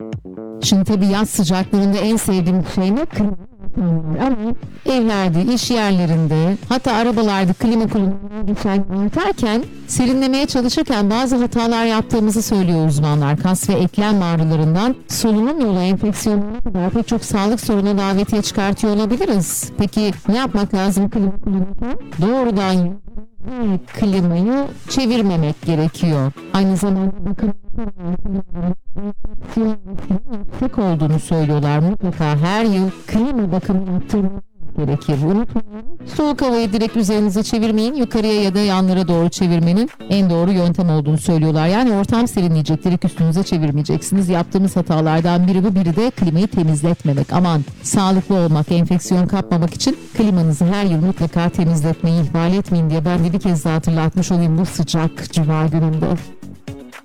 Şimdi tabii yaz sıcaklarında en sevdiğim şey ne? Klima. Ama evlerde, iş yerlerinde, hatta arabalarda klima kullanımı artarken, serinlemeye çalışırken bazı hatalar yaptığımızı söylüyor uzmanlar. Kas ve eklem ağrılarından solunum yolu enfeksiyonuna kadar pek çok sağlık sorunu davetiye çıkartıyor olabiliriz. Peki ne yapmak lazım klima kullanırken? Doğrudan klimayı çevirmemek gerekiyor. Aynı zamanda bakın yüksek olduğunu söylüyorlar. Mutlaka her yıl klima bakımı yaptırmak gerekir. Unutmayın. Soğuk havayı direkt üzerinize çevirmeyin. Yukarıya ya da yanlara doğru çevirmenin en doğru yöntem olduğunu söylüyorlar. Yani ortam serinleyecek. Direkt üstünüze çevirmeyeceksiniz. Yaptığımız hatalardan biri bu. Biri de klimayı temizletmemek. Aman sağlıklı olmak, enfeksiyon kapmamak için klimanızı her yıl mutlaka temizletmeyi ihmal etmeyin diye ben de bir kez daha hatırlatmış olayım bu sıcak cuma gününde.